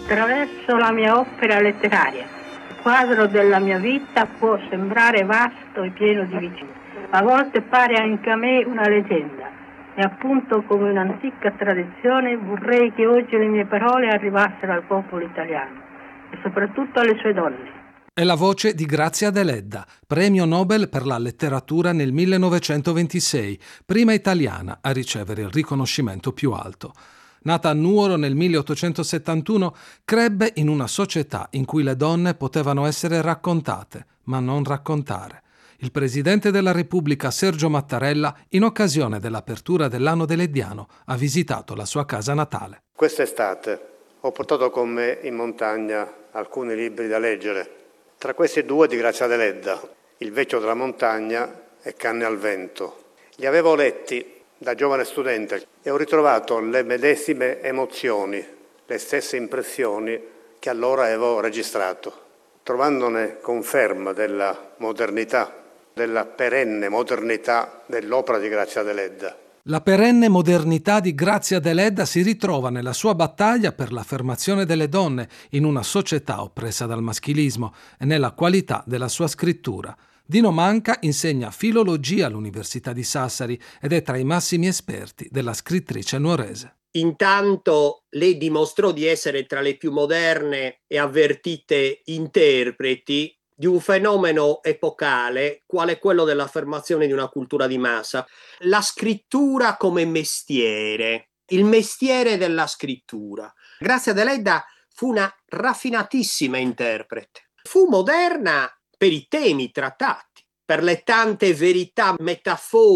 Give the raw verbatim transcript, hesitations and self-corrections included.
attraverso la mia opera letteraria. Il quadro della mia vita può sembrare vasto e pieno di vicende, a volte pare anche a me una leggenda. E appunto, come un'antica tradizione, vorrei che oggi le mie parole arrivassero al popolo italiano e soprattutto alle sue donne. È la voce di Grazia Deledda, premio Nobel per la letteratura nel millenovecentoventisei, prima italiana a ricevere il riconoscimento più alto. Nata a Nuoro nel milleottocentosettantuno, crebbe in una società in cui le donne potevano essere raccontate, ma non raccontare. Il presidente della Repubblica Sergio Mattarella, in occasione dell'apertura dell'anno deleddiano, ha visitato la sua casa natale. Quest'estate ho portato con me in montagna alcuni libri da leggere. Tra questi due di Grazia Deledda, Il vecchio della montagna e Canne al vento. Li avevo letti da giovane studente e ho ritrovato le medesime emozioni, le stesse impressioni che allora avevo registrato, trovandone conferma della modernità, della perenne modernità dell'opera di Grazia Deledda. La perenne modernità di Grazia Deledda si ritrova nella sua battaglia per l'affermazione delle donne in una società oppressa dal maschilismo e nella qualità della sua scrittura. Dino Manca insegna filologia all'Università di Sassari ed è tra i massimi esperti della scrittrice nuorese. Intanto lei dimostrò di essere tra le più moderne e avvertite interpreti di un fenomeno epocale quale quello dell'affermazione di una cultura di massa. La scrittura come mestiere, il mestiere della scrittura. Grazia Deledda fu una raffinatissima interprete. Fu moderna per i temi trattati, per le tante verità metaforiche